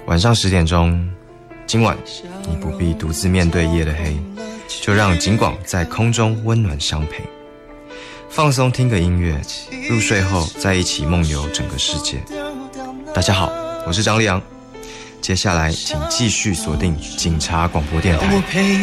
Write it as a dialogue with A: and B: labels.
A: 晚上10点钟，今晚你不必独自面对夜的黑，就让景广在空中温暖相陪。放松听个音乐，入睡后再一起梦游整个世界。大家好，我是张立昂，接下来请继续锁定警察广播电台。